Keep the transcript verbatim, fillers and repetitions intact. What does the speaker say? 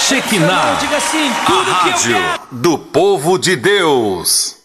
Shekinah, Diga assim, a tudo que eu rádio quero. do povo de Deus.